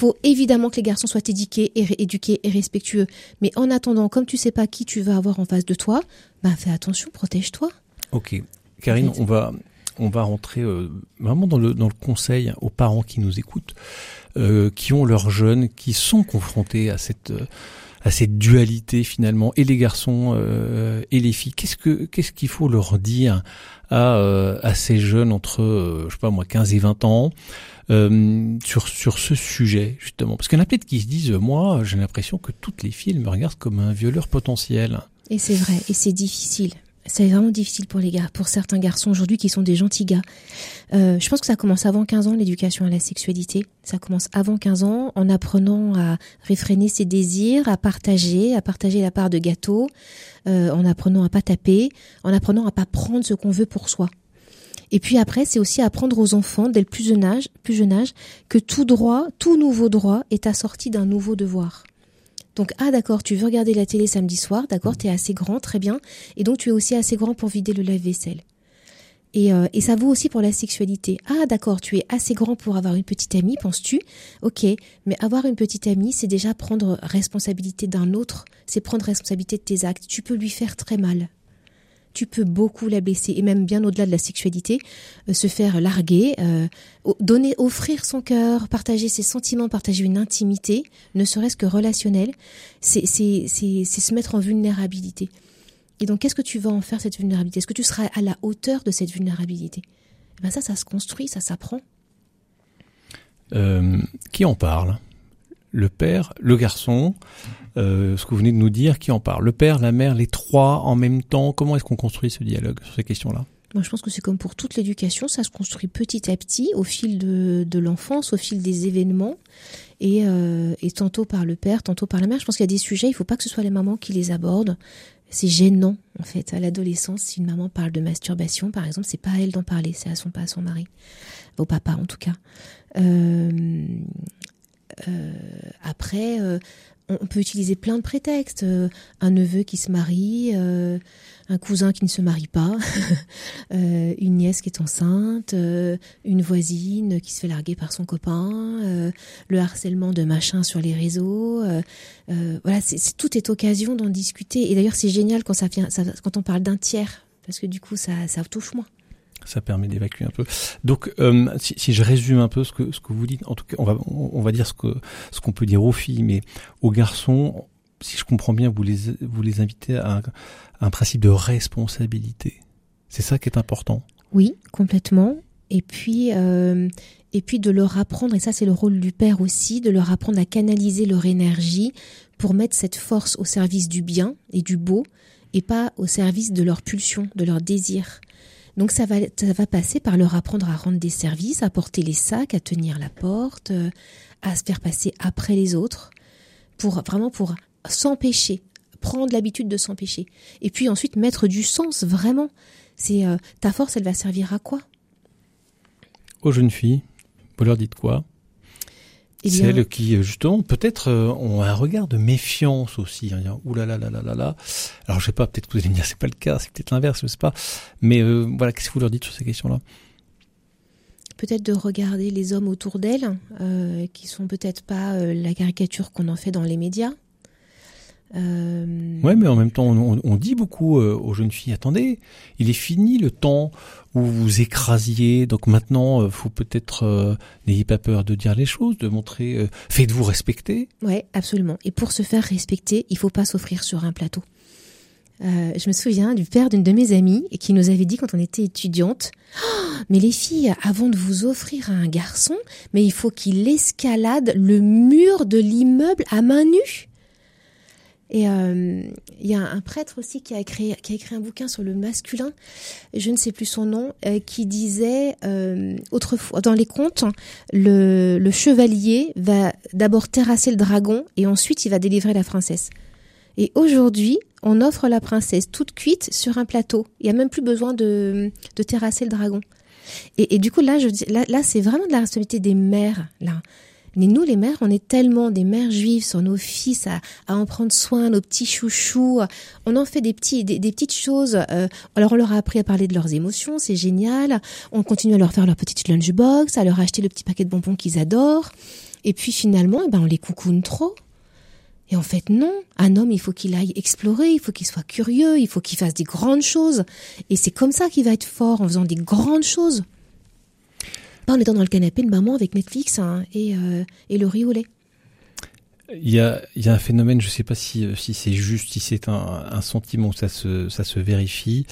Faut évidemment que les garçons soient éduqués et respectueux. Mais en attendant, comme tu sais pas qui tu vas avoir en face de toi, fais attention, protège-toi. Ok. Karine, on va rentrer vraiment dans le conseil aux parents qui nous écoutent, qui ont leurs jeunes, qui sont confrontés à cette dualité finalement, et les garçons et les filles. Qu'est-ce qu'il faut leur dire à ces jeunes entre 15 et 20 ans sur ce sujet justement, parce qu'il y en a peut-être qui se disent, moi j'ai l'impression que toutes les filles elles me regardent comme un violeur potentiel. Et c'est vrai, et c'est difficile. C'est vraiment difficile pour certains garçons aujourd'hui qui sont des gentils gars. Je pense que ça commence avant 15 ans, l'éducation à la sexualité. Ça commence avant 15 ans, en apprenant à réfréner ses désirs, à partager la part de gâteau, en apprenant à pas taper, en apprenant à pas prendre ce qu'on veut pour soi. Et puis après, c'est aussi apprendre aux enfants, dès le plus jeune âge, que tout nouveau droit est assorti d'un nouveau devoir. Donc, d'accord, tu veux regarder la télé samedi soir, d'accord, t'es assez grand, très bien, et donc tu es aussi assez grand pour vider le lave-vaisselle. Et ça vaut aussi pour la sexualité. D'accord, tu es assez grand pour avoir une petite amie, penses-tu ? Ok, mais avoir une petite amie, c'est déjà prendre responsabilité d'un autre, c'est prendre responsabilité de tes actes. Tu peux lui faire très mal. Tu peux beaucoup la blesser, et même bien au-delà de la sexualité, se faire larguer, offrir son cœur, partager ses sentiments, partager une intimité, ne serait-ce que relationnelle, c'est se mettre en vulnérabilité. Et donc, qu'est-ce que tu vas en faire, cette vulnérabilité ? Est-ce que tu seras à la hauteur de cette vulnérabilité ? Ça se construit, ça s'apprend. Qui en parle ? Le père, le garçon, ce que vous venez de nous dire, qui en parle ? Le père, la mère, les trois en même temps. Comment est-ce qu'on construit ce dialogue sur ces questions-là ? Moi, je pense que c'est comme pour toute l'éducation, ça se construit petit à petit, au fil de l'enfance, au fil des événements, et tantôt par le père, tantôt par la mère. Je pense qu'il y a des sujets, il ne faut pas que ce soit les mamans qui les abordent. C'est gênant, en fait, à l'adolescence, si une maman parle de masturbation, par exemple, c'est pas à elle d'en parler, c'est pas à son mari, au papa en tout cas. Après, on peut utiliser plein de prétextes. Un neveu qui se marie, un cousin qui ne se marie pas, une nièce qui est enceinte, une voisine qui se fait larguer par son copain, le harcèlement de machin sur les réseaux. Voilà, tout est occasion d'en discuter. Et d'ailleurs, c'est génial quand quand on parle d'un tiers, parce que du coup, ça touche moins. Ça permet d'évacuer un peu. Donc, si je résume un peu ce que vous dites, en tout cas, on va dire ce qu'on peut dire aux filles, mais aux garçons, si je comprends bien, vous les invitez à un principe de responsabilité. C'est ça qui est important. Oui, complètement. Et puis de leur apprendre, et ça c'est le rôle du père aussi, de leur apprendre à canaliser leur énergie pour mettre cette force au service du bien et du beau, et pas au service de leur pulsion, de leur désir. Donc ça va passer par leur apprendre à rendre des services, à porter les sacs, à tenir la porte, à se faire passer après les autres, pour s'empêcher, prendre l'habitude de s'empêcher. Et puis ensuite mettre du sens, vraiment. C'est ta force, elle va servir à quoi ? Aux jeunes filles, vous leur dites quoi ? Celles qui, justement, peut-être ont un regard de méfiance aussi. Hein, ouh là là là là là là. Alors, je sais pas, peut-être que vous allez me dire, c'est pas le cas, c'est peut-être l'inverse, je sais pas. Mais voilà, qu'est-ce que vous leur dites sur ces questions-là ? Peut-être de regarder les hommes autour d'elles, qui sont peut-être pas la caricature qu'on en fait dans les médias. Ouais, mais en même temps, on dit beaucoup aux jeunes filles, attendez, il est fini le temps où vous écrasiez, donc maintenant, faut peut-être, n'ayez pas peur de dire les choses, de montrer, faites-vous respecter. Ouais, absolument. Et pour se faire respecter, il faut pas s'offrir sur un plateau. Je me souviens du père d'une de mes amies qui nous avait dit quand on était étudiante, mais les filles, avant de vous offrir à un garçon, mais il faut qu'il escalade le mur de l'immeuble à main nue. Et il y a un prêtre aussi qui a écrit un bouquin sur le masculin, je ne sais plus son nom, qui disait autrefois dans les contes, le chevalier va d'abord terrasser le dragon et ensuite il va délivrer la princesse. Et aujourd'hui, on offre la princesse toute cuite sur un plateau. Il y a même plus besoin de terrasser le dragon. Et du coup là c'est vraiment de la responsabilité des mères là. Mais nous, les mères, on est tellement des mères juives sur nos fils, à en prendre soin, nos petits chouchous. On en fait des petites choses. Alors, on leur a appris à parler de leurs émotions, c'est génial. On continue à leur faire leur petite lunchbox, à leur acheter le petit paquet de bonbons qu'ils adorent. Et puis finalement, on les coucoune trop. Et en fait, non. Un homme, il faut qu'il aille explorer, il faut qu'il soit curieux, il faut qu'il fasse des grandes choses. Et c'est comme ça qu'il va être fort, en faisant des grandes choses. Pas en étant dans le canapé de maman avec Netflix et le riz au lait. Il y a un phénomène, je ne sais pas si c'est juste, si c'est un sentiment, ça se vérifie.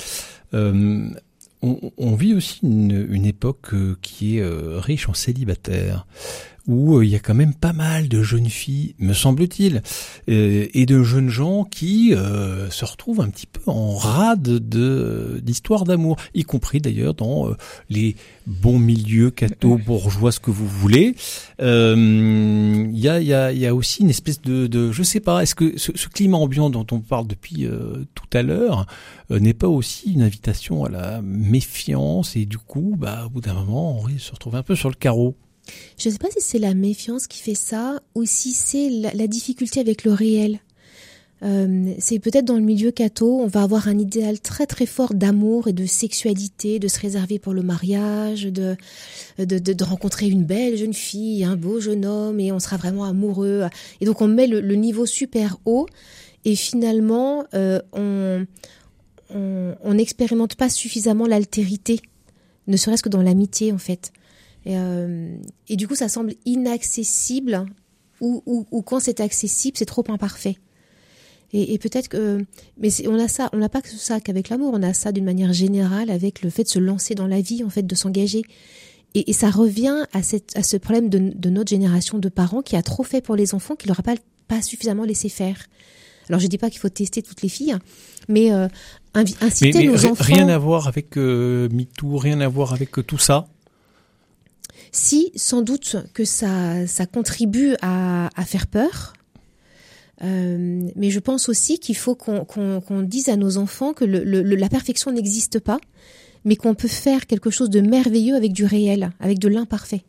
On vit aussi une époque qui est riche en célibataires, où il y a quand même pas mal de jeunes filles, me semble-t-il, et de jeunes gens qui se retrouvent un petit peu en rade d'histoires d'amour, y compris d'ailleurs dans les bons milieux catho bourgeois, ce que vous voulez. Il y a aussi une espèce de je sais pas, est-ce que ce climat ambiant dont on parle depuis tout à l'heure n'est pas aussi une invitation à la méfiance, et du coup, au bout d'un moment, on risque de se retrouver un peu sur le carreau? Je ne sais pas si c'est la méfiance qui fait ça ou si c'est la difficulté avec le réel. C'est peut-être dans le milieu catho, on va avoir un idéal très très fort d'amour et de sexualité, de se réserver pour le mariage, de rencontrer une belle jeune fille, un beau jeune homme, et on sera vraiment amoureux. Et donc on met le niveau super haut, et finalement on n'expérimente pas suffisamment l'altérité, ne serait-ce que dans l'amitié en fait. Et du coup, ça semble inaccessible, ou quand c'est accessible, c'est trop imparfait. Et peut-être que, mais on n'a pas que ça qu'avec l'amour, on a ça d'une manière générale avec le fait de se lancer dans la vie, en fait, de s'engager. Et ça revient à ce problème de notre génération de parents qui a trop fait pour les enfants, qui leur a pas suffisamment laissé faire. Alors je dis pas qu'il faut tester toutes les filles, mais inciter nos enfants. Rien à voir avec MeToo, rien à voir avec tout ça. Si, sans doute que ça contribue à faire peur. Mais je pense aussi qu'il faut qu'on dise à nos enfants que la perfection n'existe pas, mais qu'on peut faire quelque chose de merveilleux avec du réel, avec de l'imparfait.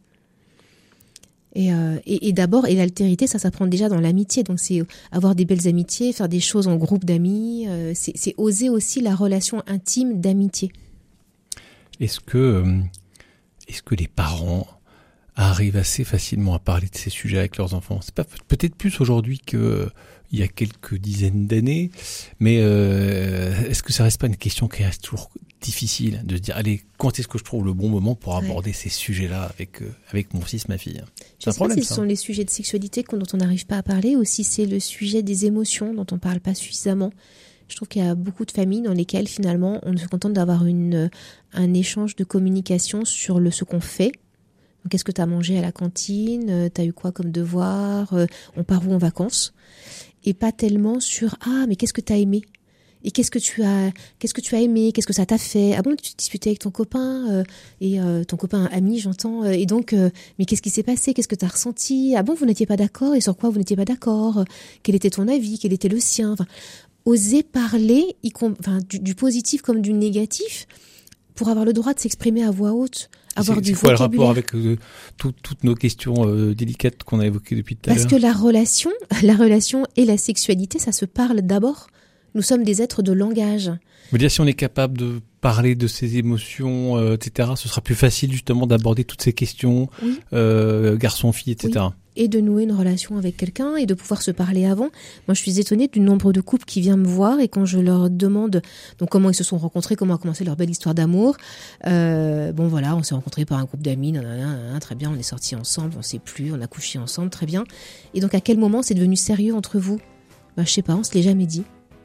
Et d'abord, l'altérité, ça s'apprend déjà dans l'amitié. Donc c'est avoir des belles amitiés, faire des choses en groupe d'amis. C'est oser aussi la relation intime d'amitié. Est-ce que les parents arrivent assez facilement à parler de ces sujets avec leurs enfants? C'est pas peut-être plus aujourd'hui qu'il y a quelques dizaines d'années, mais est-ce que ça reste pas une question qui reste toujours difficile de se dire, allez, quand est-ce que je trouve le bon moment pour aborder ces sujets-là avec mon fils, ma fille? Je ne sais pas si ce sont les sujets de sexualité dont on n'arrive pas à parler, ou si c'est le sujet des émotions dont on ne parle pas suffisamment. Je trouve qu'il y a beaucoup de familles dans lesquelles finalement on se contente d'avoir un échange de communication sur ce qu'on fait. Donc, qu'est-ce que tu as mangé à la cantine, tu as eu quoi comme devoir, on part où en vacances, et pas tellement sur mais qu'est-ce que tu as aimé, et qu'est-ce que tu as aimé, qu'est-ce que ça t'a fait, bon tu te disputais avec ton copain et ton copain ami j'entends, et donc mais qu'est-ce qui s'est passé, qu'est-ce que tu as ressenti, bon vous n'étiez pas d'accord, et sur quoi vous n'étiez pas d'accord, quel était ton avis, quel était le sien, oser parler du positif comme du négatif, pour avoir le droit de s'exprimer à voix haute, avoir du vocabulaire. C'est quoi le rapport avec toutes nos questions délicates qu'on a évoquées depuis tout à l'heure? Parce que la relation et la sexualité, ça se parle d'abord. Nous sommes des êtres de langage. Vous dire, si on est capable de parler de ses émotions, etc., ce sera plus facile justement d'aborder toutes ces questions, oui. Garçon, fille, etc. Oui. Et de nouer une relation avec quelqu'un et de pouvoir se parler avant. Moi, je suis étonnée du nombre de couples qui viennent me voir, et quand je leur demande donc comment ils se sont rencontrés, comment a commencé leur belle histoire d'amour, on s'est rencontrés par un groupe d'amis, très bien, on est sortis ensemble, on sait plus, on a couché ensemble, très bien. Et donc à quel moment c'est devenu sérieux entre vous? Je sais pas, on se l'est jamais dit.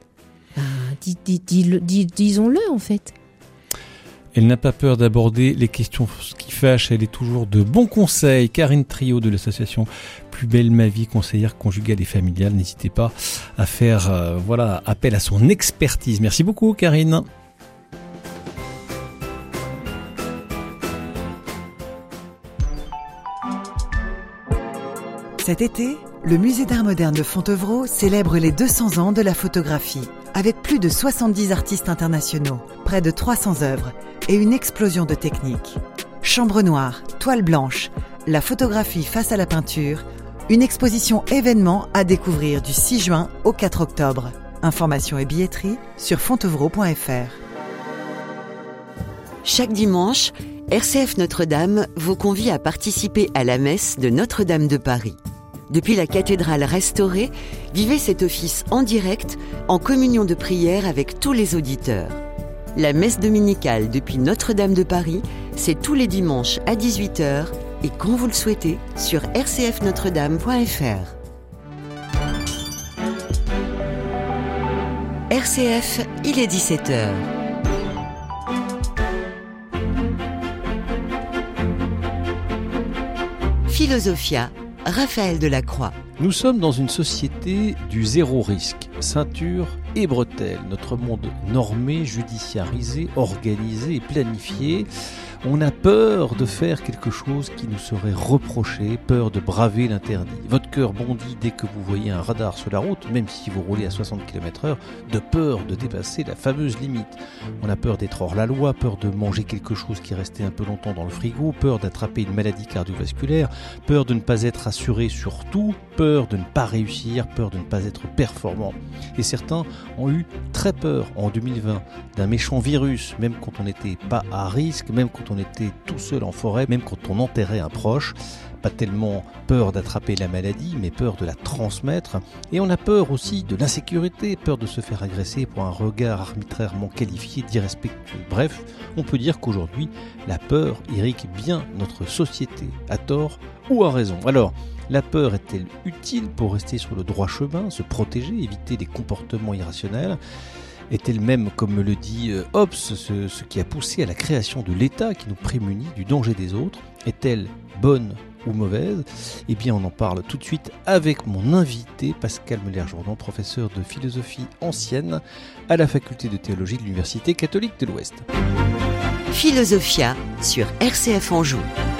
Disons-le en fait. Elle n'a pas peur d'aborder les questions qui fâchent, elle est toujours de bons conseils. Karine Trio de l'association Plus belle ma vie, conseillère conjugale et familiale. N'hésitez pas à faire appel à son expertise. Merci beaucoup Karine. Cet été, le Musée d'Art Moderne de Fontevraud célèbre les 200 ans de la photographie, avec plus de 70 artistes internationaux, près de 300 œuvres et une explosion de techniques. Chambre noire, toile blanche, la photographie face à la peinture, une exposition événement à découvrir du 6 juin au 4 octobre. Informations et billetterie sur fontevraud.fr. Chaque dimanche, RCF Notre-Dame vous convie à participer à la messe de Notre-Dame de Paris. Depuis la cathédrale restaurée, vivez cet office en direct, en communion de prière avec tous les auditeurs. La messe dominicale depuis Notre-Dame de Paris, c'est tous les dimanches à 18h et quand vous le souhaitez sur rcfnotredame.fr. RCF, il est 17h. Philosophia, Raphaël Delacroix. Nous sommes dans une société du zéro risque, ceinture et bretelles. Notre monde normé, judiciarisé, organisé et planifié. On a peur de faire quelque chose qui nous serait reproché, peur de braver l'interdit. Votre cœur bondit dès que vous voyez un radar sur la route, même si vous roulez à 60 km/h, de peur de dépasser la fameuse limite. On a peur d'être hors la loi, peur de manger quelque chose qui est resté un peu longtemps dans le frigo, peur d'attraper une maladie cardiovasculaire, peur de ne pas être assuré sur tout, peur de ne pas réussir, peur de ne pas être performant. Et certains ont eu très peur en 2020 d'un méchant virus, même quand on n'était pas à risque, même quand on était tout seul en forêt, même quand on enterrait un proche. Pas tellement peur d'attraper la maladie, mais peur de la transmettre. Et on a peur aussi de l'insécurité, peur de se faire agresser pour un regard arbitrairement qualifié d'irrespectueux. Bref, on peut dire qu'aujourd'hui, la peur irrigue bien notre société, à tort ou à raison. Alors, la peur est-elle utile pour rester sur le droit chemin, se protéger, éviter des comportements irrationnels ? Est-elle même, comme le dit Hobbes, ce qui a poussé à la création de l'État qui nous prémunit du danger des autres ? Est-elle bonne ou mauvaise ? Eh bien, on en parle tout de suite avec mon invité, Pascal Meller-Jourdan, professeur de philosophie ancienne à la faculté de théologie de l'Université catholique de l'Ouest. Philosophia sur RCF Anjou.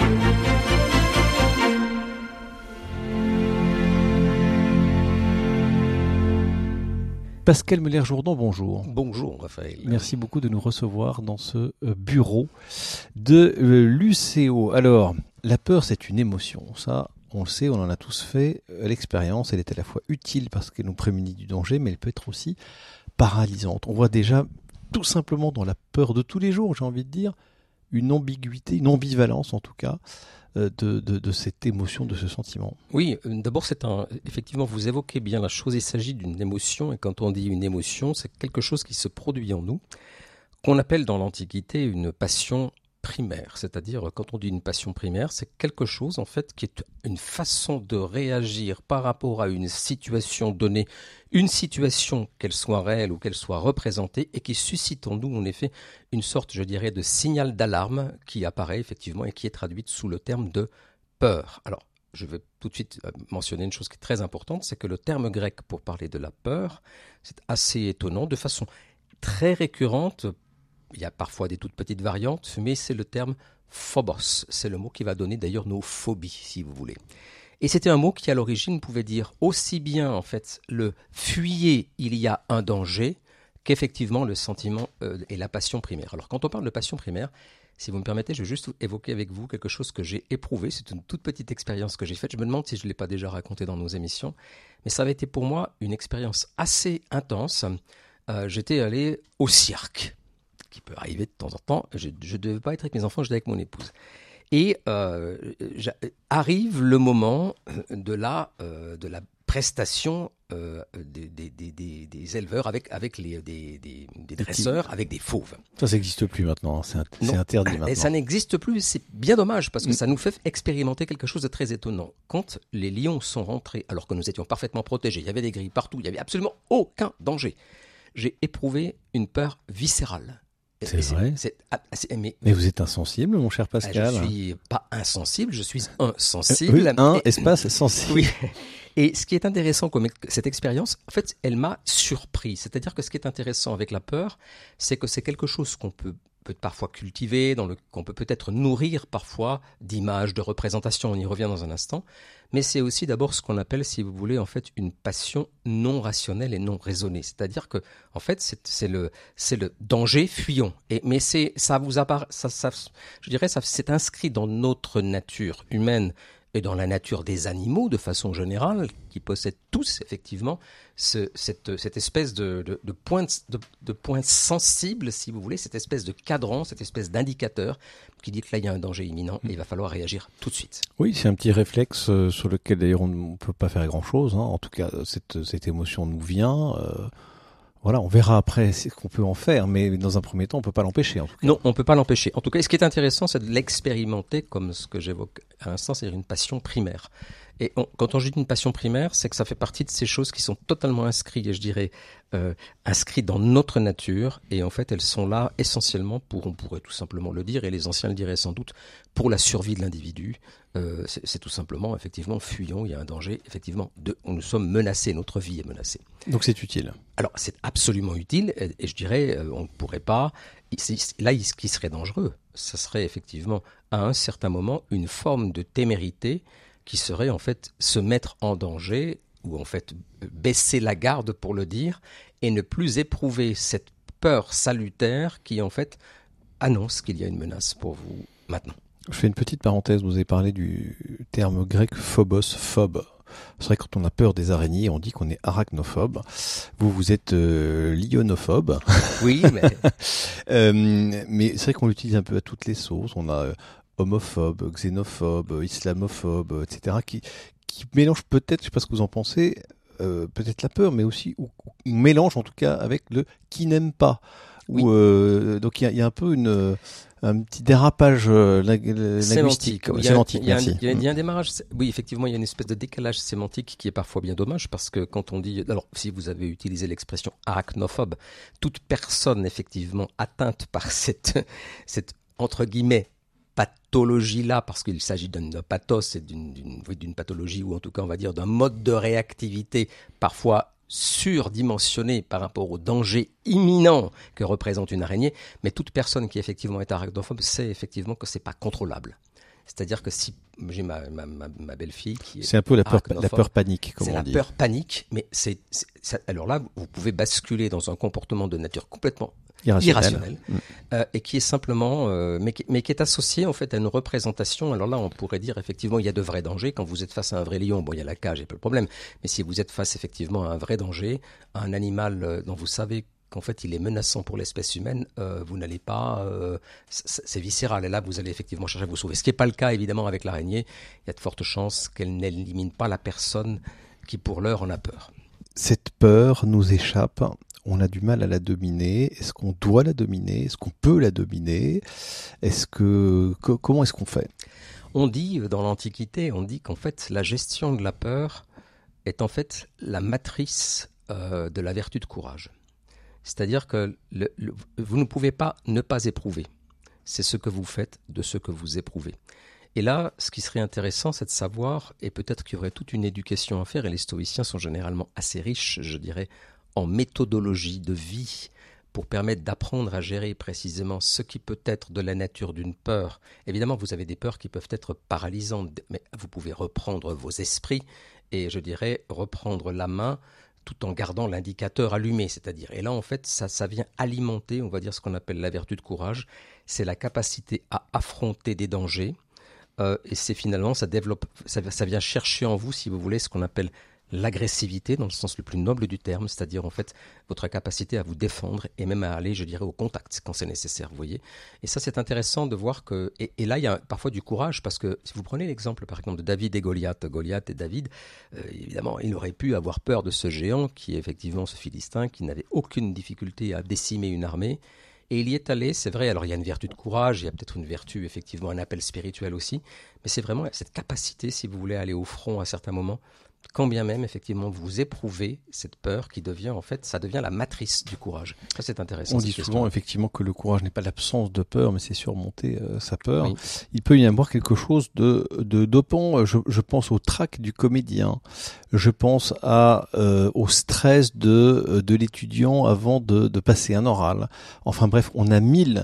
Pascal Meller-Jourdan, bonjour. Bonjour Raphaël. Merci beaucoup de nous recevoir dans ce bureau de l'UCO. Alors, la peur, c'est une émotion. Ça, on le sait, on en a tous fait l'expérience. Elle est à la fois utile parce qu'elle nous prémunit du danger, mais elle peut être aussi paralysante. On voit déjà, tout simplement dans la peur de tous les jours, j'ai envie de dire, une ambiguïté, une ambivalence en tout cas, de cette émotion, de ce sentiment. Oui, d'abord effectivement vous évoquez bien la chose, il s'agit d'une émotion, et quand on dit une émotion, c'est quelque chose qui se produit en nous, qu'on appelle dans l'Antiquité une passion primaire, c'est-à-dire quand on dit une passion primaire, c'est quelque chose en fait qui est une façon de réagir par rapport à une situation donnée, une situation qu'elle soit réelle ou qu'elle soit représentée et qui suscite en nous en effet une sorte, je dirais, de signal d'alarme qui apparaît effectivement et qui est traduite sous le terme de peur. Alors, je vais tout de suite mentionner une chose qui est très importante, c'est que le terme grec pour parler de la peur, c'est assez étonnant, de façon très récurrente. Il y a parfois des toutes petites variantes, mais c'est le terme phobos. C'est le mot qui va donner d'ailleurs nos phobies, si vous voulez. Et c'était un mot qui, à l'origine, pouvait dire aussi bien, en fait, le fuyez, il y a un danger, qu'effectivement le sentiment et la passion primaire. Alors, quand on parle de passion primaire, si vous me permettez, je vais juste évoquer avec vous quelque chose que j'ai éprouvé. C'est une toute petite expérience que j'ai faite. Je me demande si je ne l'ai pas déjà raconté dans nos émissions. Mais ça avait été pour moi une expérience assez intense. J'étais allé au cirque, qui peut arriver de temps en temps. Je ne devais pas être avec mes enfants, j'étais avec mon épouse. Et arrive le moment de la prestation des éleveurs avec des dresseurs, avec des fauves. Ça n'existe plus maintenant, c'est interdit maintenant. Et ça n'existe plus, c'est bien dommage, parce que ça nous fait expérimenter quelque chose de très étonnant. Quand les lions sont rentrés, alors que nous étions parfaitement protégés, il y avait des grilles partout, il n'y avait absolument aucun danger, j'ai éprouvé une peur viscérale. C'est vrai. Mais vous êtes insensible, mon cher Pascal. Je ne suis pas insensible, je suis insensible. Oui, espace sensible. Oui. Et ce qui est intéressant comme cette expérience, en fait, elle m'a surpris. C'est-à-dire que ce qui est intéressant avec la peur, c'est que c'est quelque chose qu'on peut parfois cultiver, qu'on peut peut-être nourrir parfois d'images, de représentations, on y revient dans un instant, mais c'est aussi d'abord ce qu'on appelle, si vous voulez, en fait, une passion non rationnelle et non raisonnée. C'est-à-dire que, en fait, c'est le danger, fuyons. Mais ça vous apparaît, je dirais, ça c'est inscrit dans notre nature humaine et dans la nature des animaux de façon générale, qui possèdent tous effectivement cette espèce de point sensible, si vous voulez, cette espèce de cadran, cette espèce d'indicateur qui dit que là il y a un danger imminent et il va falloir réagir tout de suite. Oui, c'est un petit réflexe sur lequel d'ailleurs on ne peut pas faire grand-chose. En tout cas, cette émotion nous vient. Voilà, on verra après ce qu'on peut en faire, mais dans un premier temps, on peut pas l'empêcher. En tout cas. Non, on peut pas l'empêcher. En tout cas, ce qui est intéressant, c'est de l'expérimenter, comme ce que j'évoque à l'instant, c'est-à-dire une passion primaire. Et quand on dit une passion primaire, c'est que ça fait partie de ces choses qui sont totalement inscrites, et je dirais, inscrites dans notre nature. Et en fait, elles sont là essentiellement on pourrait tout simplement le dire, et les anciens le diraient sans doute, pour la survie de l'individu. C'est tout simplement, effectivement, fuyons, il y a un danger, effectivement, nous sommes menacés, notre vie est menacée. Donc c'est utile. Alors c'est absolument utile, et je dirais, on ne pourrait pas, là, ce qui serait dangereux, ça serait effectivement, à un certain moment, une forme de témérité qui serait en fait se mettre en danger, ou en fait baisser la garde pour le dire, et ne plus éprouver cette peur salutaire qui en fait annonce qu'il y a une menace pour vous maintenant. Je fais une petite parenthèse, vous avez parlé du terme grec phobos, phobe. C'est vrai que quand on a peur des araignées, on dit qu'on est arachnophobe. Vous êtes lionophobe. Oui, mais c'est vrai qu'on l'utilise un peu à toutes les sauces. On a homophobe, xénophobe, islamophobe, etc. qui mélangent peut-être, je sais pas ce que vous en pensez, peut-être la peur, mais aussi ou mélange en tout cas avec le qui n'aime pas. Oui. Donc il y a un peu un petit dérapage linguistique, sémantique. Il y a un démarrage. Oui, effectivement, il y a une espèce de décalage sémantique qui est parfois bien dommage parce que quand on dit, alors si vous avez utilisé l'expression arachnophobe, toute personne effectivement atteinte par cette entre guillemets pathologie-là, parce qu'il s'agit d'un pathos et d'une pathologie, ou en tout cas on va dire d'un mode de réactivité parfois surdimensionné par rapport au danger imminent que représente une araignée, mais toute personne qui effectivement est arachnophobe sait effectivement que c'est pas contrôlable. C'est-à-dire que si j'ai ma belle-fille qui est c'est un peu la peur panique, comme on dit. C'est la peur panique, mais alors là vous pouvez basculer dans un comportement de nature complètement irrationnel, et qui est simplement, mais qui est associé en fait à une représentation. Alors là, on pourrait dire effectivement, il y a de vrais dangers. Quand vous êtes face à un vrai lion, bon, il y a la cage, il n'y a pas de problème. Mais si vous êtes face effectivement à un vrai danger, à un animal dont vous savez qu'en fait il est menaçant pour l'espèce humaine, vous n'allez pas, c'est viscéral. Et là, vous allez effectivement chercher à vous sauver. Ce qui n'est pas le cas évidemment avec l'araignée. Il y a de fortes chances qu'elle n'élimine pas la personne qui pour l'heure en a peur. Cette peur nous échappe. On a du mal à la dominer. Est-ce qu'on doit la dominer? Est-ce qu'on peut la dominer? Comment est-ce qu'on fait? On dit, dans l'Antiquité, qu'en fait, la gestion de la peur est en fait la matrice de la vertu de courage. C'est-à-dire que vous ne pouvez pas ne pas éprouver. C'est ce que vous faites de ce que vous éprouvez. Et là, ce qui serait intéressant, c'est de savoir, et peut-être qu'il y aurait toute une éducation à faire, et les stoïciens sont généralement assez riches, je dirais, en méthodologie de vie pour permettre d'apprendre à gérer précisément ce qui peut être de la nature d'une peur. Évidemment, vous avez des peurs qui peuvent être paralysantes, mais vous pouvez reprendre vos esprits et, je dirais, reprendre la main tout en gardant l'indicateur allumé, c'est-à-dire. Et là, en fait, ça vient alimenter, on va dire, ce qu'on appelle la vertu de courage. C'est la capacité à affronter des dangers. Et c'est finalement, ça vient chercher en vous, si vous voulez, ce qu'on appelle l'agressivité dans le sens le plus noble du terme, c'est-à-dire en fait votre capacité à vous défendre et même à aller, je dirais, au contact quand c'est nécessaire, vous voyez. Et ça, c'est intéressant de voir que, et là, il y a parfois du courage parce que si vous prenez l'exemple, par exemple, de David et Goliath et David, évidemment, il aurait pu avoir peur de ce géant qui est effectivement ce Philistin qui n'avait aucune difficulté à décimer une armée. Et il y est allé, c'est vrai, alors il y a une vertu de courage, il y a peut-être une vertu, effectivement, un appel spirituel aussi, mais c'est vraiment cette capacité, si vous voulez, à aller au front à certains moments, quand bien même, effectivement, vous éprouvez cette peur qui devient, en fait, ça devient la matrice du courage. Ça, c'est intéressant. On dit souvent, effectivement, que le courage n'est pas l'absence de peur, mais c'est surmonter sa peur. Oui. Il peut y avoir quelque chose de dopant. Je pense au trac du comédien. Je pense au stress de l'étudiant avant de passer un oral. Enfin bref, on a 1000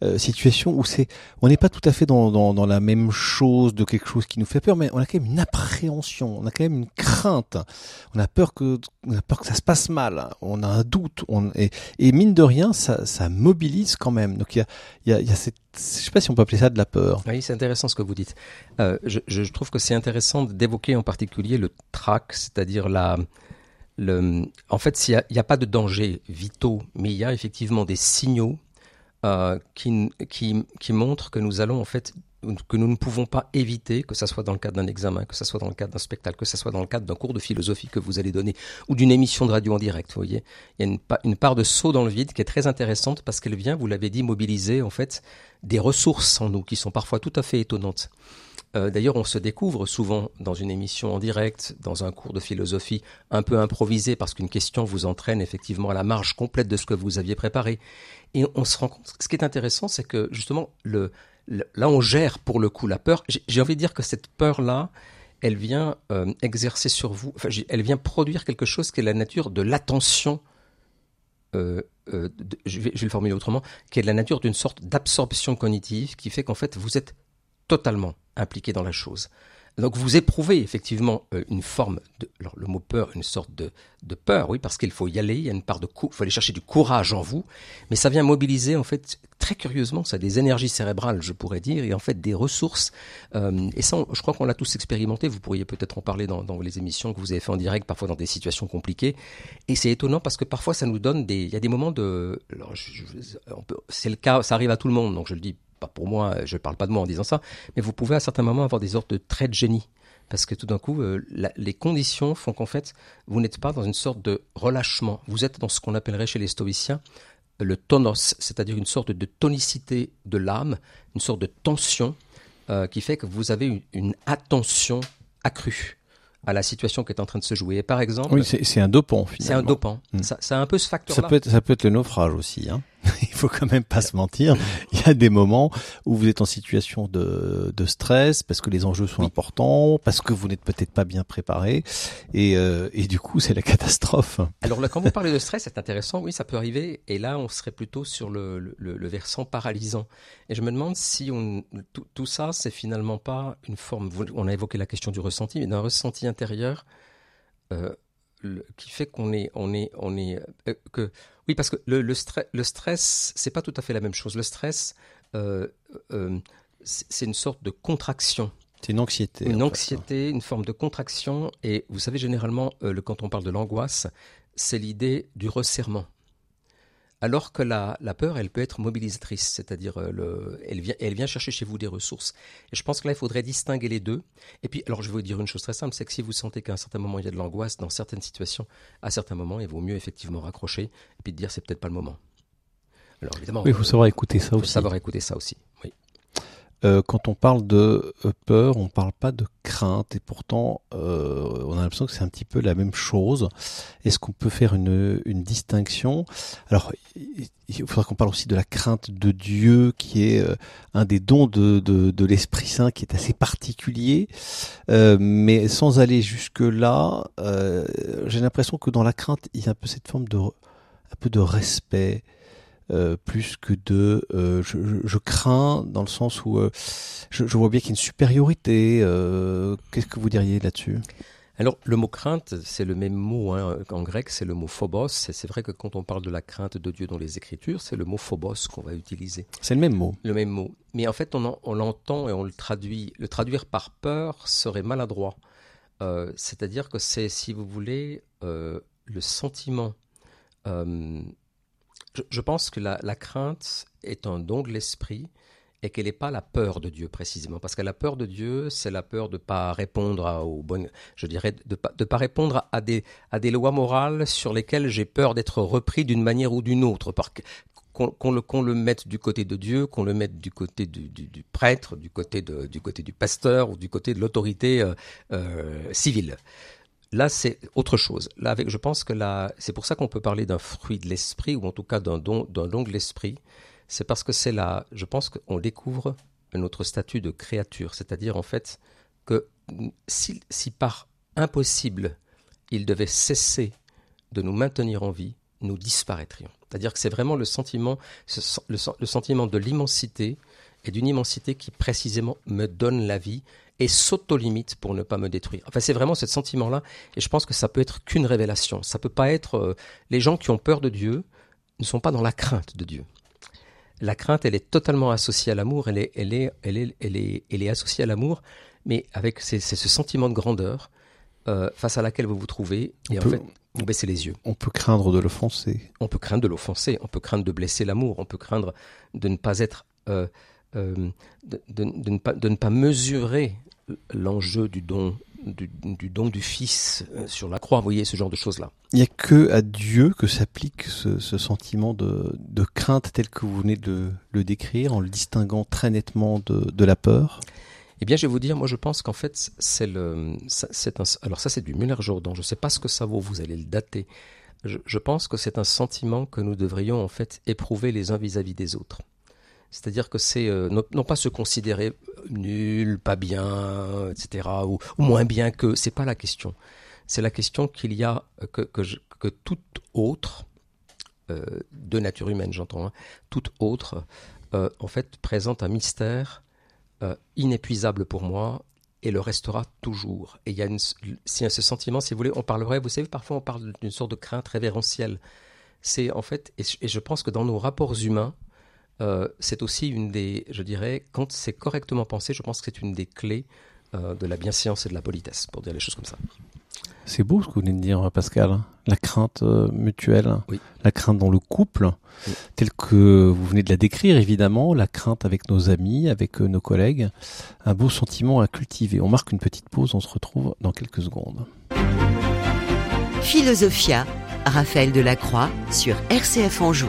situation où on n'est pas tout à fait dans la même chose, de quelque chose qui nous fait peur, mais on a quand même une appréhension, on a quand même une crainte, on a peur que ça se passe mal, on a un doute, et mine de rien, ça mobilise quand même. Donc il y a cette, je sais pas si on peut appeler ça de la peur. Oui, c'est intéressant ce que vous dites. Je trouve que c'est intéressant d'évoquer en particulier le trac, c'est-à-dire en fait, il n'y a pas de dangers vitaux, mais il y a effectivement des signaux qui montrent que nous allons en fait, que nous ne pouvons pas éviter, que ce soit dans le cadre d'un examen, que ce soit dans le cadre d'un spectacle, que ce soit dans le cadre d'un cours de philosophie que vous allez donner, ou d'une émission de radio en direct. Vous voyez, il y a une part de saut dans le vide qui est très intéressante parce qu'elle vient, vous l'avez dit, mobiliser en fait des ressources en nous qui sont parfois tout à fait étonnantes. D'ailleurs, on se découvre souvent dans une émission en direct, dans un cours de philosophie un peu improvisé parce qu'une question vous entraîne effectivement à la marge complète de ce que vous aviez préparé. Et on se rend compte, ce qui est intéressant, c'est que justement, là on gère pour le coup la peur. J'ai envie de dire que cette peur-là, elle vient exercer sur vous, enfin, elle vient produire quelque chose qui est la nature de l'attention, je vais le formuler autrement, qui est de la nature d'une sorte d'absorption cognitive qui fait qu'en fait vous êtes totalement impliqué dans la chose. Donc vous éprouvez effectivement une forme alors le mot peur, une sorte de peur, oui, parce qu'il faut y aller, il y a une part il faut aller chercher du courage en vous, mais ça vient mobiliser en fait très curieusement, ça des énergies cérébrales, je pourrais dire, et en fait des ressources. Et ça, je crois qu'on l'a tous expérimenté. Vous pourriez peut-être en parler dans les émissions que vous avez fait en direct, parfois dans des situations compliquées. Et c'est étonnant parce que parfois ça nous donne il y a des moments de, alors c'est le cas, ça arrive à tout le monde, donc je le dis. Pour moi, je ne parle pas de moi en disant ça, mais vous pouvez à certains moments avoir des sortes de traits de génie. Parce que tout d'un coup, les conditions font qu'en fait, vous n'êtes pas dans une sorte de relâchement. Vous êtes dans ce qu'on appellerait chez les stoïciens le tonos, c'est-à-dire une sorte de tonicité de l'âme, une sorte de tension qui fait que vous avez une attention accrue à la situation qui est en train de se jouer. Et par exemple... Oui, c'est un dopant, finalement. C'est un dopant. Ça a un peu ce facteur-là. Ça peut être le naufrage aussi, hein. Il faut quand même pas se mentir. Il y a des moments où vous êtes en situation de stress parce que les enjeux sont importants, parce que vous n'êtes peut-être pas bien préparé, et du coup c'est la catastrophe. Alors là, quand vous parlez de stress, c'est intéressant. Oui, ça peut arriver. Et là, on serait plutôt sur le versant paralysant. Et je me demande si tout ça, c'est finalement pas une forme. On a évoqué la question du ressenti, mais d'un ressenti intérieur. Qui fait oui, parce que le stress, c'est pas tout à fait la même chose. Le stress, c'est une sorte de contraction. C'est une anxiété. Une anxiété, une forme de contraction. Et vous savez, généralement, quand on parle de l'angoisse, c'est l'idée du resserrement. Alors que la peur, elle peut être mobilisatrice, c'est-à-dire elle vient chercher chez vous des ressources. Et je pense que là, il faudrait distinguer les deux. Et puis, alors je vais vous dire une chose très simple, c'est que si vous sentez qu'à un certain moment, il y a de l'angoisse dans certaines situations, à certains moments, il vaut mieux effectivement raccrocher et puis de dire c'est peut-être pas le moment. Alors évidemment, oui, il faut savoir écouter ça aussi. Il faut savoir écouter ça aussi, oui. Quand on parle de peur, on parle pas de crainte, et pourtant on a l'impression que c'est un petit peu la même chose. Est-ce qu'on peut faire une distinction ? Alors, il faudra qu'on parle aussi de la crainte de Dieu, qui est un des dons de l'Esprit Saint, qui est assez particulier, mais sans aller jusque là, j'ai l'impression que dans la crainte, il y a un peu cette forme un peu de respect. Plus que je crains, dans le sens où je vois bien qu'il y a une supériorité. Qu'est-ce que vous diriez là-dessus ? Alors, le mot crainte, c'est le même mot, hein. En grec, c'est le mot phobos. Et c'est vrai que quand on parle de la crainte de Dieu dans les Écritures, c'est le mot phobos qu'on va utiliser. C'est le même mot. Le même mot. Mais en fait, on l'entend et on le traduit. Le traduire par peur serait maladroit. C'est-à-dire que c'est, si vous voulez, le sentiment... Je pense que la crainte est un don de l'esprit et qu'elle n'est pas la peur de Dieu précisément. Parce que la peur de Dieu, c'est la peur de ne pas répondre de pas répondre à des lois morales sur lesquelles j'ai peur d'être repris d'une manière ou d'une autre. Qu'on le mette du côté de Dieu, qu'on le mette du côté du prêtre, du côté du pasteur ou du côté de l'autorité civile. Là, c'est autre chose. Là, je pense que c'est pour ça qu'on peut parler d'un fruit de l'esprit, ou en tout cas d'un don de l'esprit. C'est parce que je pense qu'on découvre notre statut de créature. C'est-à-dire, en fait, que si par impossible, il devait cesser de nous maintenir en vie, nous disparaîtrions. C'est-à-dire que c'est vraiment le sentiment de l'immensité et d'une immensité qui précisément me donne la vie et s'auto-limite pour ne pas me détruire. Enfin, c'est vraiment ce sentiment-là, et je pense que ça peut être qu'une révélation. Ça peut pas être... les gens qui ont peur de Dieu ne sont pas dans la crainte de Dieu. La crainte, elle est totalement associée à l'amour, elle est associée à l'amour, mais avec c'est ce sentiment de grandeur face à laquelle vous vous trouvez, et en fait, vous baissez les yeux. On peut craindre de l'offenser. On peut craindre de l'offenser, on peut craindre de blesser l'amour, on peut craindre de ne pas être... de ne pas mesurer l'enjeu du don du Fils sur la croix, vous voyez, ce genre de choses-là. Il n'y a que à Dieu que s'applique ce sentiment de crainte tel que vous venez de le décrire, en le distinguant très nettement de la peur. Eh bien, je vais vous dire, moi je pense qu'en fait, alors ça c'est du Müller-Jourdan, je ne sais pas ce que ça vaut, vous allez le dater. Je pense que c'est un sentiment que nous devrions en fait éprouver les uns vis-à-vis des autres. C'est-à-dire que c'est non pas se considérer nul, pas bien, etc., ou moins bien que, c'est pas la question. C'est la question qu'il y a que toute autre, de nature humaine j'entends, toute autre, en fait présente un mystère inépuisable pour moi et le restera toujours. Et il y a ce sentiment, si vous voulez, on parlerait, vous savez, parfois on parle d'une sorte de crainte révérentielle. C'est en fait, et je pense que dans nos rapports humains, c'est aussi une des, je dirais, quand c'est correctement pensé, je pense que c'est une des clés de la bienséance et de la politesse, pour dire les choses comme ça. C'est beau ce que vous venez de dire, Pascal. La crainte mutuelle, oui. La crainte dans le couple, oui. Telle que vous venez de la décrire, évidemment, la crainte avec nos amis, avec nos collègues, un beau sentiment à cultiver. On marque une petite pause, on se retrouve dans quelques secondes. Philosophia, Raphaël Delacroix sur RCF Anjou.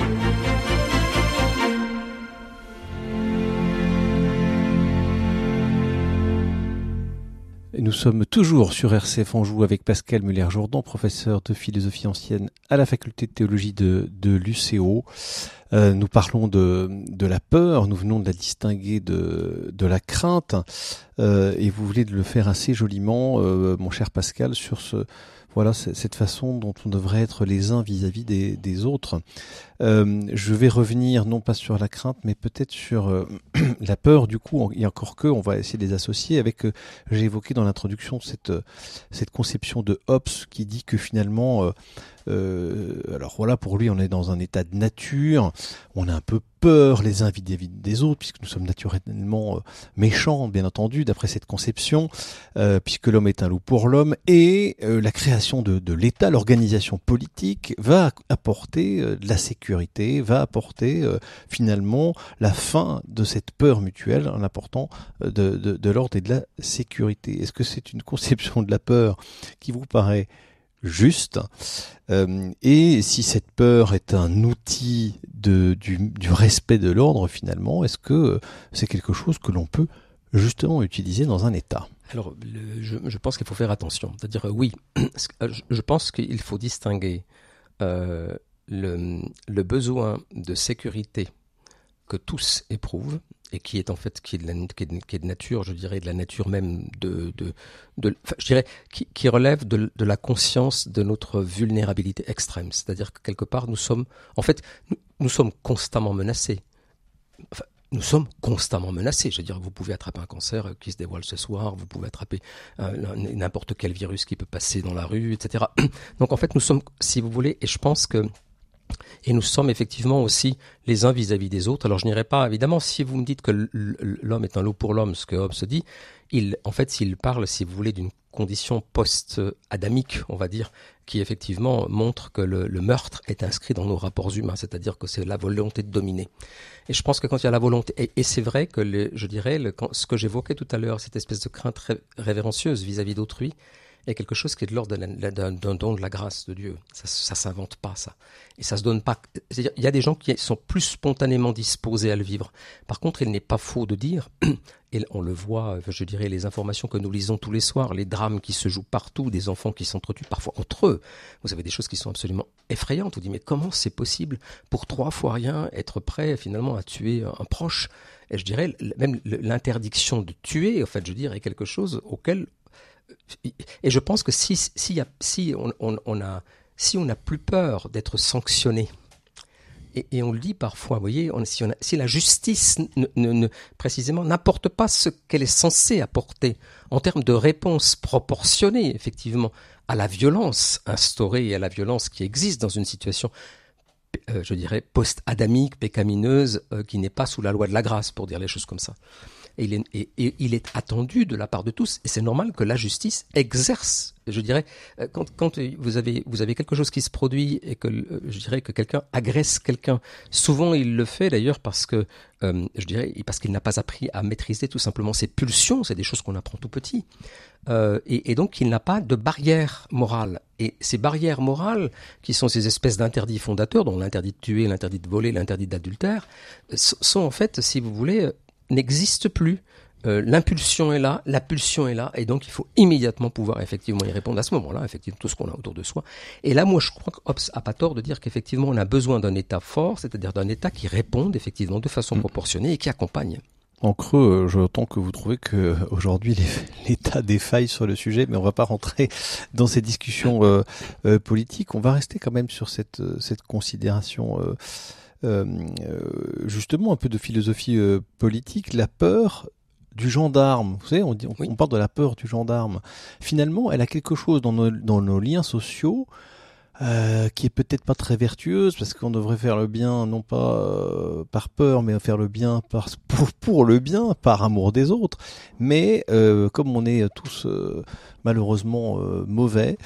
Nous sommes toujours sur RCF Anjou avec Pascal Müller-Jourdan, professeur de philosophie ancienne à la faculté de théologie de l'UCO. Nous parlons de la peur, nous venons de la distinguer de la crainte, et vous venez de le faire assez joliment, mon cher Pascal, sur cette façon dont on devrait être les uns vis-à-vis des autres. Je vais revenir non pas sur la crainte, mais peut-être sur la peur. Du coup, il y a encore on va essayer de les associer avec. J'ai évoqué dans l'introduction cette conception de Hobbes qui dit que finalement, alors voilà, pour lui, on est dans un état de nature. On a un peu peur les uns vis-à-vis des autres, puisque nous sommes naturellement méchants, bien entendu, d'après cette conception, puisque l'homme est un loup pour l'homme, et la création de l'État, l'organisation politique, va apporter de la sécurité, va apporter finalement la fin de cette peur mutuelle en apportant de l'ordre et de la sécurité. Est-ce que c'est une conception de la peur qui vous paraît juste, et si cette peur est un outil du respect de l'ordre finalement, est-ce que c'est quelque chose que l'on peut justement utiliser dans un État? Alors, je pense qu'il faut faire attention. C'est-à-dire, oui, je pense qu'il faut distinguer le besoin de sécurité que tous éprouvent, et qui est en fait qui est de nature, je dirais, de la nature même je dirais qui relève de la conscience de notre vulnérabilité extrême. C'est-à-dire que quelque part nous sommes constamment menacés. Enfin, nous sommes constamment menacés. Je veux dire, vous pouvez attraper un cancer qui se dévoile ce soir, vous pouvez attraper n'importe quel virus qui peut passer dans la rue, etc. Donc en fait, nous sommes, si vous voulez, et je pense que et nous sommes effectivement aussi les uns vis-à-vis des autres. Alors je n'irai pas, évidemment, si vous me dites que l'homme est un loup pour l'homme, ce que Hobbes dit, en fait, s'il parle, si vous voulez, d'une condition post-adamique, on va dire, qui effectivement montre que le meurtre est inscrit dans nos rapports humains, c'est-à-dire que c'est la volonté de dominer. Et je pense que quand il y a la volonté, et c'est vrai que je dirais, ce que j'évoquais tout à l'heure, cette espèce de crainte révérencieuse vis-à-vis d'autrui, il y a quelque chose qui est de l'ordre d'un don de la grâce de Dieu. Ça s'invente pas, ça. Et ça se donne pas. C'est-à-dire, il y a des gens qui sont plus spontanément disposés à le vivre. Par contre, il n'est pas faux de dire, et on le voit, je dirais, les informations que nous lisons tous les soirs, les drames qui se jouent partout, des enfants qui s'entretuent parfois entre eux. Vous avez des choses qui sont absolument effrayantes. Vous dites, mais comment c'est possible pour 3 fois rien être prêt finalement à tuer un proche? Et je dirais, même l'interdiction de tuer, en fait, je dirais, est quelque chose auquel... Et je pense que si on a si on n'a plus peur d'être sanctionné, et on le dit parfois, vous voyez, si la justice précisément n'apporte pas ce qu'elle est censée apporter en termes de réponse proportionnée, effectivement, à la violence instaurée et à la violence qui existe dans une situation, je dirais, post-adamique, pécamineuse, qui n'est pas sous la loi de la grâce, pour dire les choses comme ça. Et il est attendu de la part de tous, et c'est normal que la justice exerce, je dirais, quand vous avez quelque chose qui se produit et que je dirais que quelqu'un agresse quelqu'un, souvent il le fait d'ailleurs parce que parce qu'il n'a pas appris à maîtriser tout simplement ses pulsions, c'est des choses qu'on apprend tout petit, et donc il n'a pas de barrière morale. Et ces barrières morales, qui sont ces espèces d'interdits fondateurs, dont l'interdit de tuer, l'interdit de voler, l'interdit d'adultère, sont en fait, si vous voulez, n'existe plus. L'impulsion est là, la pulsion est là, et donc il faut immédiatement pouvoir effectivement y répondre à ce moment-là, effectivement tout ce qu'on a autour de soi. Et là, moi, je crois que Hobbes a pas tort de dire qu'effectivement on a besoin d'un État fort, c'est-à-dire d'un État qui réponde effectivement de façon proportionnée et qui accompagne. En creux, j'entends que vous trouvez que aujourd'hui l'État défaille sur le sujet, mais on va pas rentrer dans ces discussions politiques. On va rester quand même sur cette considération. Justement un peu de philosophie politique, la peur du gendarme. Vous savez, on parle de la peur du gendarme. Finalement, elle a quelque chose dans nos liens sociaux qui est peut-être pas très vertueuse, parce qu'on devrait faire le bien non pas par peur, mais faire le bien pour le bien, par amour des autres. Mais comme on est tous malheureusement mauvais,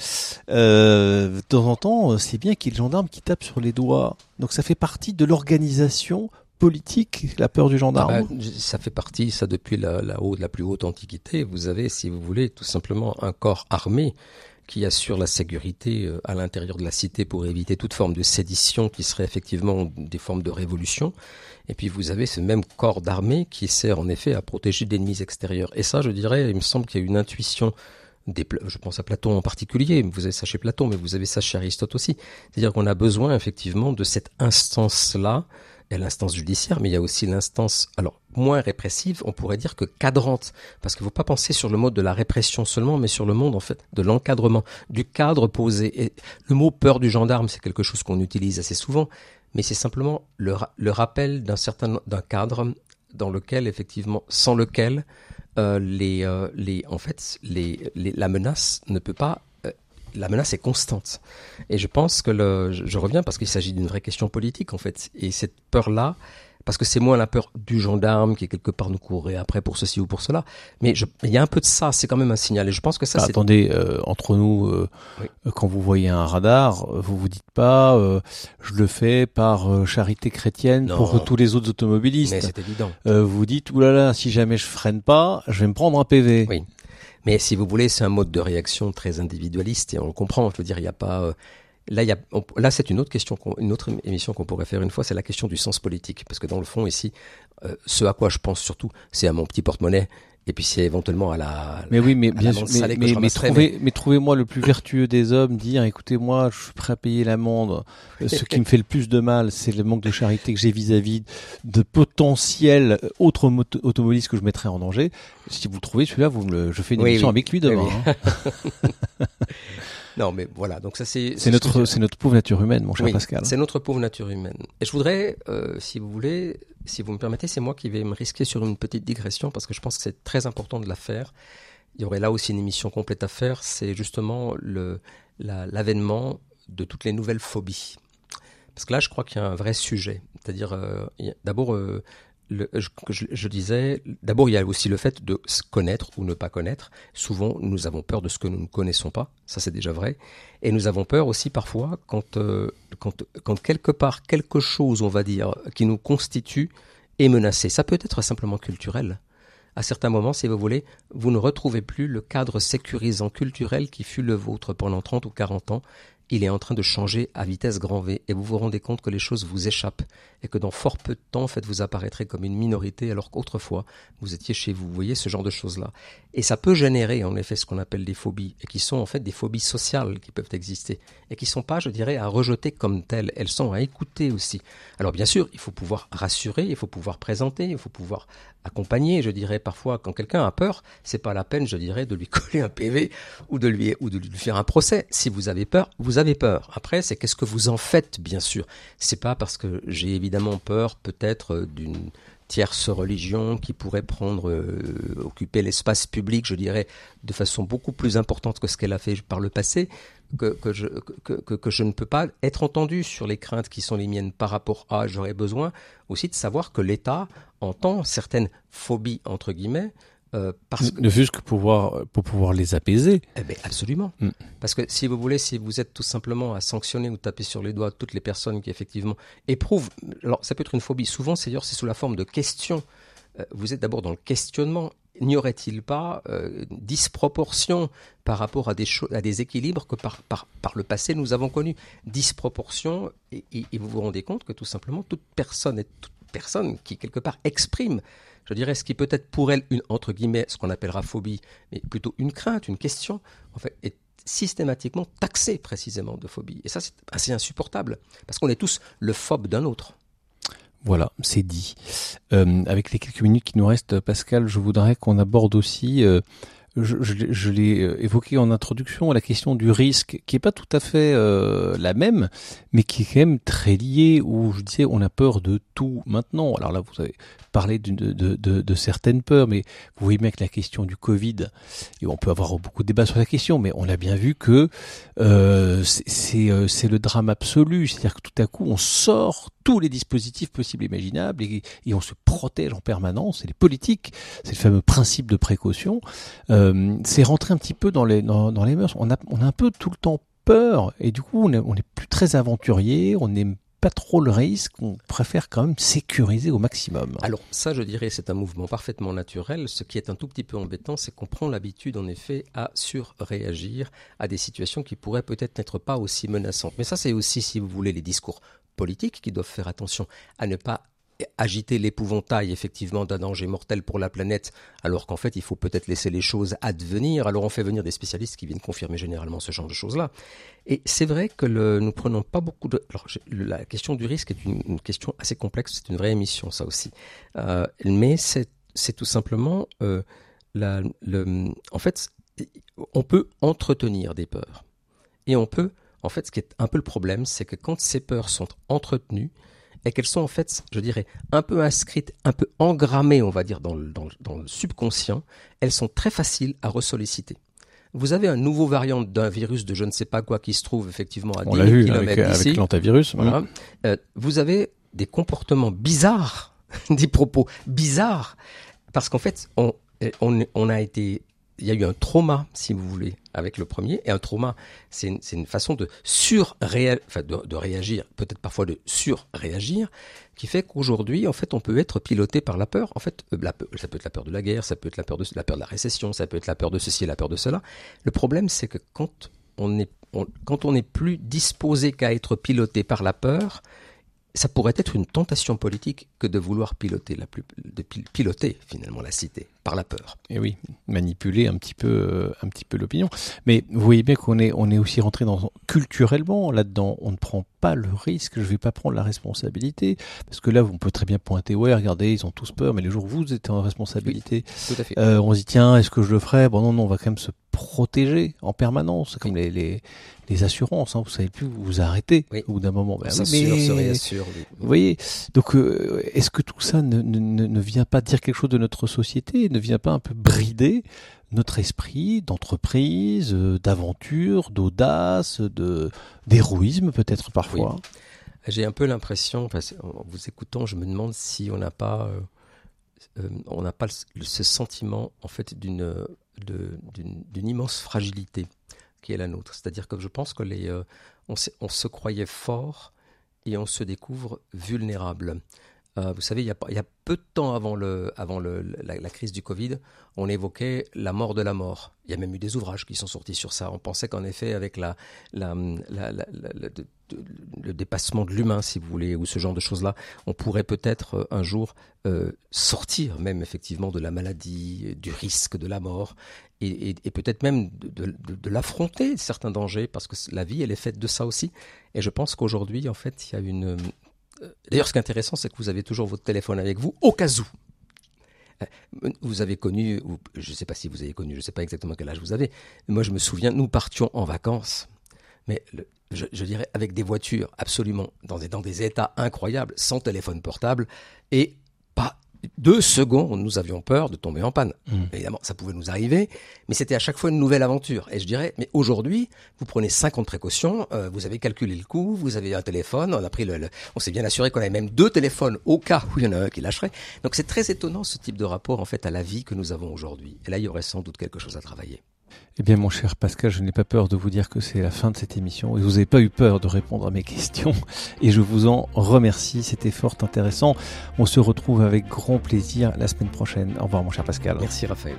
de temps en temps, c'est bien qu'il y ait le gendarme qui tape sur les doigts. Donc ça fait partie de l'organisation politique, la peur du gendarme. Ça fait partie, ça depuis la plus haute antiquité. Vous avez, si vous voulez, tout simplement un corps armé qui assure la sécurité à l'intérieur de la cité pour éviter toute forme de sédition qui serait effectivement des formes de révolution. Et puis vous avez ce même corps d'armée qui sert en effet à protéger d'ennemis extérieurs. Et ça, je dirais, il me semble qu'il y a une intuition, je pense à Platon en particulier, vous avez ça chez Platon, mais vous avez ça chez Aristote aussi. C'est-à-dire qu'on a besoin effectivement de cette instance-là, et l'instance judiciaire, mais il y a aussi l'instance, alors moins répressive, on pourrait dire que cadrante, parce qu'il ne faut pas penser sur le mode de la répression seulement, mais sur le monde en fait de l'encadrement, du cadre posé. Et le mot peur du gendarme, c'est quelque chose qu'on utilise assez souvent, mais c'est simplement le rappel d'un cadre dans lequel effectivement, sans lequel la menace ne peut pas. La menace est constante. Et je pense que je reviens parce qu'il s'agit d'une vraie question politique, en fait. Et cette peur-là, parce que c'est moins la peur du gendarme qui, quelque part, nous courrait après pour ceci ou pour cela. Mais il y a un peu de ça, c'est quand même un signal. Et je pense que ça, Attendez, entre nous, quand vous voyez un radar, vous vous dites pas, je le fais par charité chrétienne pour tous les autres automobilistes. Mais c'est évident. Vous dites, oulala, si jamais je freine pas, je vais me prendre un PV. Oui. Mais si vous voulez, c'est un mode de réaction très individualiste et on le comprend. Je veux dire, il n'y a pas. Là, c'est une autre question, une autre émission qu'on pourrait faire une fois. C'est la question du sens politique, parce que dans le fond ici, ce à quoi je pense surtout, c'est à mon petit porte-monnaie. Et puis c'est éventuellement à la. Mais oui, mais bien sûr. Mais trouvez-moi le plus vertueux des hommes, dire, écoutez, moi, je suis prêt à payer l'amende. Ce qui me fait le plus de mal, c'est le manque de charité que j'ai vis-à-vis de potentiels autres automobilistes que je mettrais en danger. Si vous le trouvez, celui-là, je fais une émission avec lui demain. Oui. Hein. Non, mais voilà. Donc ça, c'est notre pauvre nature humaine, mon cher Pascal. C'est notre pauvre nature humaine. Et je voudrais, si vous voulez, si vous me permettez, c'est moi qui vais me risquer sur une petite digression parce que je pense que c'est très important de la faire. Il y aurait là aussi une émission complète à faire. C'est justement l'avènement de toutes les nouvelles phobies. Parce que là, je crois qu'il y a un vrai sujet. C'est-à-dire, d'abord, je disais, d'abord il y a aussi le fait de se connaître ou ne pas connaître. Souvent nous avons peur de ce que nous ne connaissons pas, ça c'est déjà vrai. Et nous avons peur aussi parfois quand quelque part quelque chose, on va dire, qui nous constitue est menacé. Ça peut être simplement culturel. À certains moments, si vous voulez, vous ne retrouvez plus le cadre sécurisant culturel qui fut le vôtre pendant 30 ou 40 ans. Il est en train de changer à vitesse grand V et vous vous rendez compte que les choses vous échappent et que dans fort peu de temps, en fait, vous apparaîtrez comme une minorité alors qu'autrefois, vous étiez chez vous. Vous voyez ce genre de choses-là. Et ça peut générer, en effet, ce qu'on appelle des phobies et qui sont en fait des phobies sociales qui peuvent exister et qui sont pas, je dirais, à rejeter comme telles. Elles sont à écouter aussi. Alors bien sûr, il faut pouvoir rassurer, il faut pouvoir présenter, il faut pouvoir accompagner. Je dirais parfois, quand quelqu'un a peur, c'est pas la peine, je dirais, de lui coller un PV ou de lui faire un procès. Si vous avez peur, vous vous avez peur. Après, c'est qu'est-ce que vous en faites, bien sûr. C'est pas parce que j'ai évidemment peur, peut-être, d'une tierce religion qui pourrait occuper l'espace public, je dirais, de façon beaucoup plus importante que ce qu'elle a fait par le passé, que je ne peux pas être entendu sur les craintes qui sont les miennes par rapport à, j'aurais besoin aussi de savoir que l'État entend certaines phobies, entre guillemets, parce que... Ne fût-ce que pour pouvoir les apaiser. Eh bien, absolument. Parce que si vous voulez, si vous êtes tout simplement à sanctionner ou taper sur les doigts toutes les personnes qui effectivement éprouvent, alors ça peut être une phobie, souvent c'est sous la forme de questions. Vous êtes d'abord dans le questionnement. N'y aurait-il pas disproportion par rapport à des équilibres que par le passé nous avons connus? Disproportion, et vous vous rendez compte que tout simplement toute personne qui quelque part exprime, je dirais, ce qui peut être pour elle entre guillemets, ce qu'on appellera phobie, mais plutôt une crainte, une question, en fait, est systématiquement taxée précisément de phobie. Et ça, c'est assez insupportable, parce qu'on est tous le phobe d'un autre. Voilà, c'est dit. Avec les quelques minutes qui nous restent, Pascal, je voudrais qu'on aborde aussi, je l'ai évoqué en introduction, la question du risque, qui est pas tout à fait la même, mais qui est quand même très liée, où je disais, on a peur de tout maintenant. Alors là, vous avez parlé de certaines peurs, mais vous voyez bien que la question du Covid, et on peut avoir beaucoup de débats sur la question, mais on a bien vu que c'est le drame absolu, c'est-à-dire que tout à coup, on sort tous les dispositifs possibles et imaginables et on se protège en permanence. C'est les politiques, c'est le fameux principe de précaution. C'est rentrer un petit peu dans les mœurs. On a un peu tout le temps peur et du coup, on est plus très aventurier, on n'aime pas trop le risque, on préfère quand même sécuriser au maximum. Alors ça, je dirais, c'est un mouvement parfaitement naturel. Ce qui est un tout petit peu embêtant, c'est qu'on prend l'habitude, en effet, à surréagir à des situations qui pourraient peut-être n'être pas aussi menaçantes. Mais ça, c'est aussi, si vous voulez, les discours politiques qui doivent faire attention à ne pas agiter l'épouvantail effectivement d'un danger mortel pour la planète, alors qu'en fait il faut peut-être laisser les choses advenir. Alors on fait venir des spécialistes qui viennent confirmer généralement ce genre de choses-là. Et c'est vrai que nous prenons pas beaucoup de... Alors la question du risque est une question assez complexe, c'est une vraie émission ça aussi. Mais c'est tout simplement... en fait, on peut entretenir des peurs. Et on peut... En fait, ce qui est un peu le problème, c'est que quand ces peurs sont entretenues, et qu'elles sont en fait, je dirais, un peu inscrites, un peu engrammées, on va dire, dans le subconscient, elles sont très faciles à ressolliciter. Vous avez un nouveau variant d'un virus de je ne sais pas quoi qui se trouve effectivement à 10 000 km d'ici. Avec l'antivirus. Voilà. Vous avez des comportements bizarres, des propos bizarres, parce qu'en fait, on a été... Il y a eu un trauma, si vous voulez, avec le premier. Et un trauma, c'est une façon de de réagir, peut-être parfois de surréagir, qui fait qu'aujourd'hui, en fait, on peut être piloté par la peur. En fait, ça peut être la peur de la guerre, ça peut être la peur de la récession, ça peut être la peur de ceci et la peur de cela. Le problème, c'est que quand on n'est plus disposé qu'à être piloté par la peur, ça pourrait être une tentation politique que de vouloir piloter finalement la cité par la peur. Et oui, manipuler un petit peu l'opinion. Mais vous voyez bien qu'on est aussi rentré culturellement là-dedans. On ne prend pas le risque. Je vais pas prendre la responsabilité parce que là, on peut très bien pointer. Ouais, regardez, ils ont tous peur. Mais les jours où vous êtes en responsabilité, oui, tout à fait. On se dit tiens, est-ce que je le ferais? Bon, non, on va quand même se protéger en permanence. C'est comme les assurances. Hein, vous savez plus, vous vous arrêtez au bout d'un moment. On s'assure, se réassure. Oui. Vous voyez. Donc, est-ce que tout ça ne vient pas dire quelque chose de notre société? Ne vient pas un peu brider notre esprit d'entreprise, d'aventure, d'audace, d'héroïsme peut-être parfois? Oui. J'ai un peu l'impression, en vous écoutant, je me demande si on n'a pas ce sentiment en fait d'une immense fragilité qui est la nôtre. C'est-à-dire que je pense que on se croyait fort et on se découvre vulnérable. Vous savez, il y a peu de temps avant la crise du Covid, on évoquait la mort de la mort. Il y a même eu des ouvrages qui sont sortis sur ça. On pensait qu'en effet, avec le dépassement de l'humain, si vous voulez, ou ce genre de choses-là, on pourrait peut-être un jour sortir même effectivement de la maladie, du risque de la mort, et peut-être même de l'affronter, certains dangers, parce que la vie, elle est faite de ça aussi. Et je pense qu'aujourd'hui, en fait, il y a une... D'ailleurs, ce qui est intéressant, c'est que vous avez toujours votre téléphone avec vous, au cas où. Vous avez connu, je ne sais pas si vous avez connu, je ne sais pas exactement quel âge vous avez, mais moi je me souviens, nous partions en vacances, mais je dirais, avec des voitures absolument dans des états incroyables, sans téléphone portable, et pas 2 secondes, nous avions peur de tomber en panne. Évidemment, ça pouvait nous arriver, mais c'était à chaque fois une nouvelle aventure. Et je dirais, mais aujourd'hui, vous prenez 50 précautions, vous avez calculé le coût, vous avez un téléphone, on s'est bien assuré qu'on avait même 2 téléphones au cas où il y en a un qui lâcherait. Donc c'est très étonnant ce type de rapport en fait à la vie que nous avons aujourd'hui. Et là, il y aurait sans doute quelque chose à travailler. Eh bien, mon cher Pascal, je n'ai pas peur de vous dire que c'est la fin de cette émission et vous n'avez pas eu peur de répondre à mes questions et je vous en remercie, c'était fort intéressant. On se retrouve avec grand plaisir la semaine prochaine. Au revoir, mon cher Pascal. Merci, Raphaël.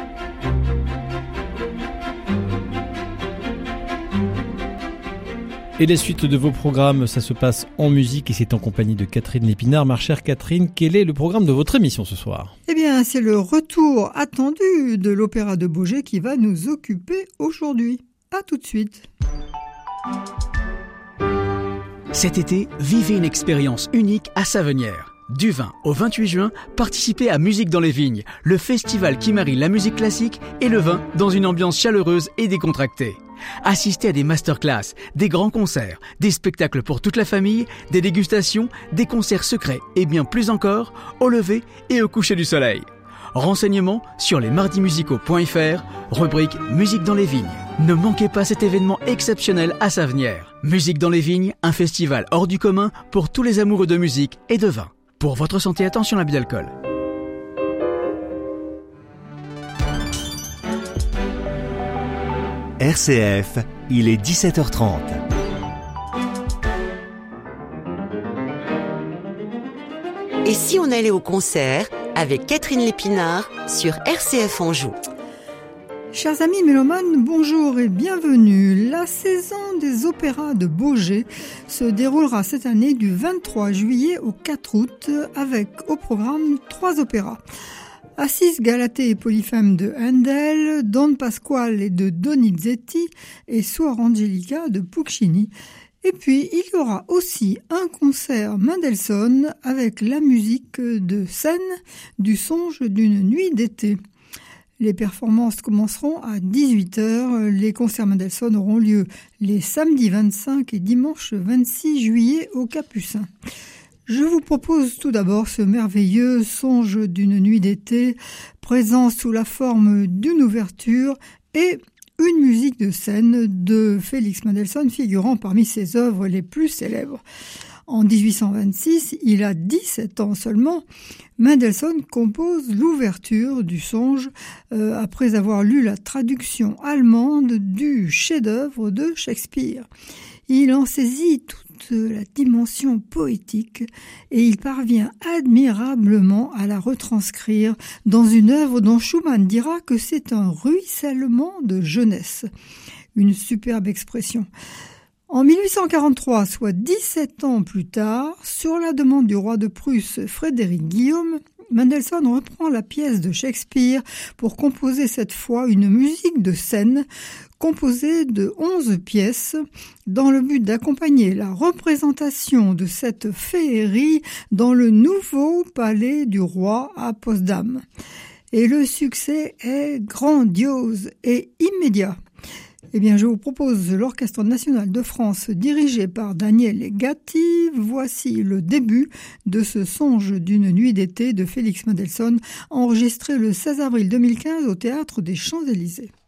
Et la suite de vos programmes, ça se passe en musique et c'est en compagnie de Catherine Lépinard. Ma chère Catherine, quel est le programme de votre émission ce soir ? Eh bien, c'est le retour attendu de l'Opéra de Baugé qui va nous occuper aujourd'hui. À tout de suite. Cet été, vivez une expérience unique à Savenières. Du 20 au 28 juin, participez à Musique dans les Vignes, le festival qui marie la musique classique et le vin dans une ambiance chaleureuse et décontractée. Assistez à des masterclass, des grands concerts, des spectacles pour toute la famille, des dégustations, des concerts secrets et bien plus encore, au lever et au coucher du soleil. Renseignements sur lesmardimusicaux.fr, rubrique Musique dans les Vignes. Ne manquez pas cet événement exceptionnel à Savenières. Musique dans les Vignes, un festival hors du commun pour tous les amoureux de musique et de vin. Pour votre santé, attention à l'abus d'alcool. RCF, il est 17h30. Et si on allait au concert avec Catherine Lépinard sur RCF Anjou? Chers amis mélomanes, bonjour et bienvenue. La saison des opéras de Baugé se déroulera cette année du 23 juillet au 4 août avec au programme 3 opéras. Assis Galatée et Polyphème de Handel, Don Pasquale et de Donizetti et Suor Angelica de Puccini. Et puis, il y aura aussi un concert Mendelssohn avec la musique de scène du Songe d'une nuit d'été. Les performances commenceront à 18h. Les concerts Mendelssohn auront lieu les samedis 25 et dimanche 26 juillet au Capucin. Je vous propose tout d'abord ce merveilleux Songe d'une nuit d'été, présent sous la forme d'une ouverture et une musique de scène de Félix Mendelssohn figurant parmi ses œuvres les plus célèbres. En 1826, il a 17 ans seulement, Mendelssohn compose l'ouverture du Songe après avoir lu la traduction allemande du chef-d'œuvre de Shakespeare. Il en saisit toute la dimension poétique et il parvient admirablement à la retranscrire dans une œuvre dont Schumann dira que c'est un ruissellement de jeunesse. Une superbe expression. En 1843, soit 17 ans plus tard, sur la demande du roi de Prusse Frédéric Guillaume, Mendelssohn reprend la pièce de Shakespeare pour composer cette fois une musique de scène composée de 11 pièces dans le but d'accompagner la représentation de cette féerie dans le nouveau palais du roi à Potsdam. Et le succès est grandiose et immédiat. Eh bien, je vous propose l'Orchestre national de France dirigé par Daniel Gatti. Voici le début de ce Songe d'une nuit d'été de Félix Mendelssohn, enregistré le 16 avril 2015 au Théâtre des Champs-Élysées.